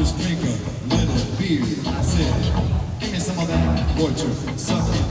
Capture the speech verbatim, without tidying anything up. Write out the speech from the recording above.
just drink a little beer. I said, give me some of that, boy, suck it.